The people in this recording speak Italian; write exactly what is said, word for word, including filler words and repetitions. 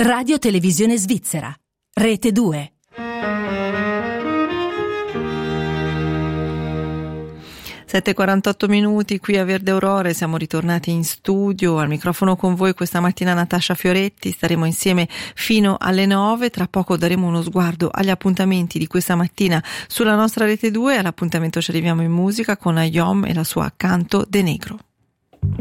Radio Televisione Svizzera, Rete due. sette e quarantotto minuti qui a Verde Aurore, siamo ritornati in studio, al microfono con voi questa mattina Natascia Fioretti, staremo insieme fino alle nove, tra poco daremo uno sguardo agli appuntamenti di questa mattina sulla nostra Rete due, all'appuntamento ci arriviamo in musica con Ayom e la sua Canto de Negro.